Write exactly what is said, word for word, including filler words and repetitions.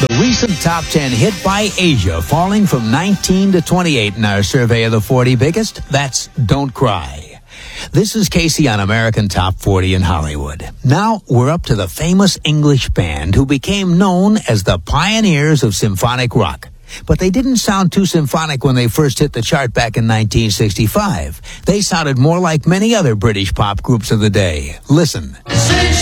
The recent top ten hit by Asia, falling from nineteen to twenty-eight in our survey of the forty biggest. That's Don't Cry. This is Casey on American Top forty in Hollywood. Now we're up to the famous English band who became known as the pioneers of symphonic rock. But they didn't sound too symphonic when they first hit the chart back in nineteen sixty-five. They sounded more like many other British pop groups of the day. Listen.